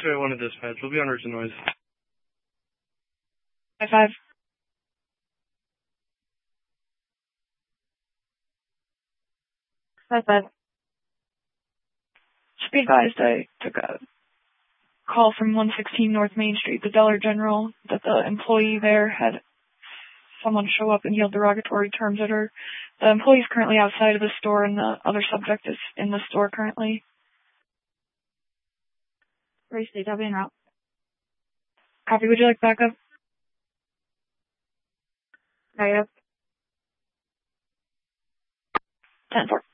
281 to dispatch. We'll be on urgent noise. 5-5. Should be advised, I took a call from 116 North Main Street, the Dollar General, that the employee there had someone show up and yelled derogatory terms at her. The employee is currently outside of the store, and the other subject is in the store currently. Race state, I'll be en route. Copy, would you like backup? Negative. 10-4.